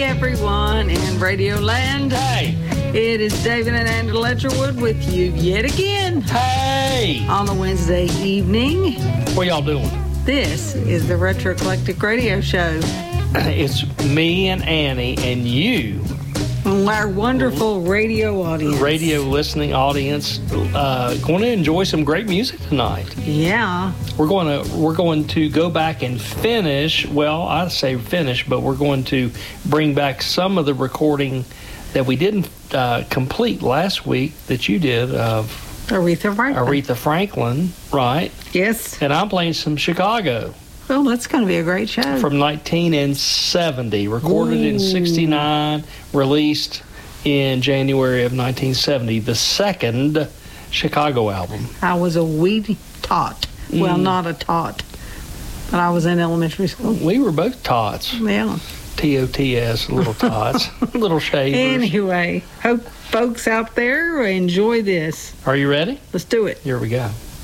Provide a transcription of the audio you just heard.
everyone in Radio Land. Hey. It is David and Andy Letcherwood with you yet again. Hey. On a Wednesday evening. What y'all doing? This is the Retro Eclectic Radio Show. It's me and Annie and you. Our wonderful radio audience. Radio listening audience. Going to enjoy some great music tonight. Yeah. We're going to go back and finish. Well, I say finish, but we're going to bring back some of the recording that we didn't complete last week that you did of Aretha Franklin, right? Yes. And I'm playing some Chicago. Well, that's going to be a great show. From 1970, recorded in 69, released in January of 1970, the second Chicago album. I was a wee tot. Well, not a tot, but I was in elementary school. We were both tots. Yeah. T-O-T-S, little tots, little shavers. Anyway, hope folks out there enjoy this. Are you ready? Let's do it. Here we go.